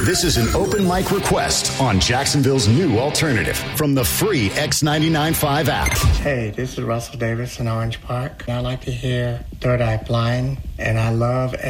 This is an open mic request on Jacksonville's new alternative from the free X99.5 app. Hey, this is Russell Davis in Orange Park. I like to hear Third Eye Blind, and I love